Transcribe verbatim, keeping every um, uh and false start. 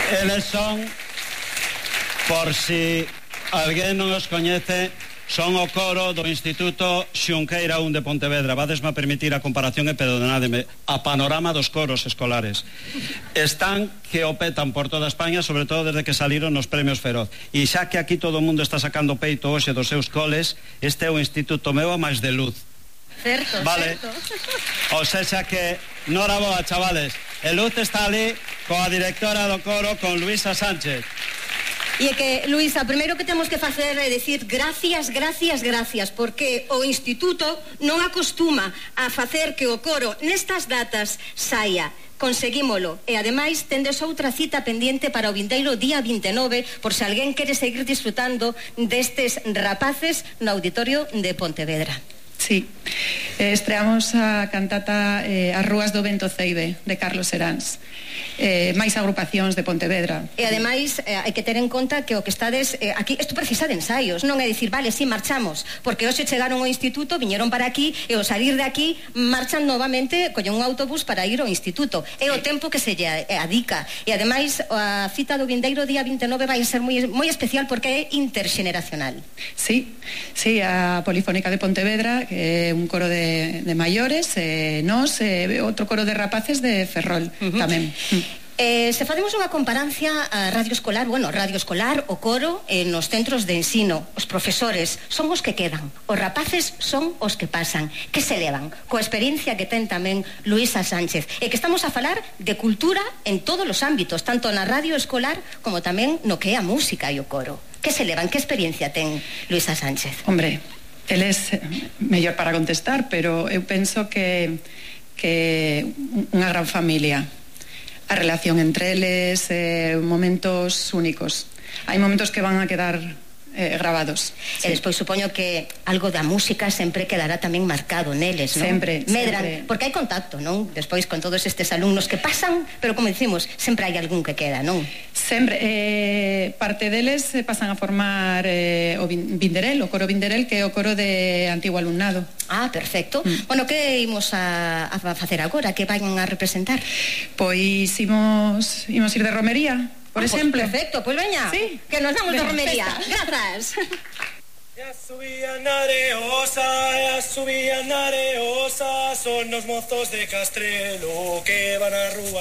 Eles son, por si alguén non os coñece, son o coro do Instituto Xunqueira un de Pontevedra. Vadesme a permitir a comparación e perdonádeme, a panorama dos coros escolares. Están que o petan por toda España, sobre todo desde que saliron nos premios Feroz. E xa que aquí todo o mundo está sacando peito hoxe dos seus coles, este é o instituto meu a máis de luz. Certo, vale. certo. O sea que, nora boa, chavales. E Luz está ali coa directora do coro, con Luisa Sánchez. E é que, Luisa, primeiro que temos que facer é dicir gracias, gracias, gracias, porque o Instituto non acostuma a facer que o coro nestas datas saia. Conseguímolo, e ademais tendes outra cita pendiente para o vindeiro día vinte e nove, por se alguén quere seguir disfrutando destes rapaces no auditorio de Pontevedra. Sí, eh, estreamos a cantata eh, As Rúas do Vento Ceibe, de Carlos Seráns, eh, máis agrupacións de Pontevedra. E ademais eh, hai que ter en conta que o que estades eh, aquí, isto precisa de ensaios, non é dicir, vale, si, sí, marchamos, porque hoxe chegaron ao instituto, viñeron para aquí, e ao salir de aquí marchan novamente, collen un autobús para ir ao instituto. É o tempo que se lle adica. E ademais a cita do vindeiro día vinte e nove vai ser moi, moi especial porque é interxeneracional. Sí, sí, a Polifónica de Pontevedra, que é un coro de, de maiores, e nós, e outro coro de rapaces de Ferrol, uh-huh. tamén. Eh, se facemos unha comparancia a radio escolar, bueno, radio escolar, o coro, eh, nos centros de ensino, os profesores son os que quedan, os rapaces son os que pasan, que se levan, coa experiencia que ten tamén Luisa Sánchez, e que estamos a falar de cultura en todos os ámbitos, tanto na radio escolar como tamén no que é a música e o coro. Que se levan, que experiencia ten Luisa Sánchez? Hombre, el é mellor para contestar, pero eu penso que que unha gran familia, a relación entre eles, eh, momentos únicos. Hai momentos que van a quedar eh, grabados. E sí. Despois supoño que algo da música sempre quedará tamén marcado neles, non? Sempre, Medran, sempre. Porque hai contacto, non? Despois con todos estes alumnos que pasan, pero como dicimos, sempre hai algún que queda, non? Sempre, eh, parte deles eh, pasan a formar eh, o Vinderel, o coro Vinderel, que é o coro de antigo alumnado. Ah, perfecto. Mm. Bueno, que imos a, a facer agora? Que vayan a representar? Pois imos, imos ir de romería, por ah, exemplo. Pues perfecto, pois pues veña, sí. Que nos vamos de, de romería. Festa. Grazas. Ya subían areosa, ya subían areosa, son los mozos de Castrelo que van a rúa.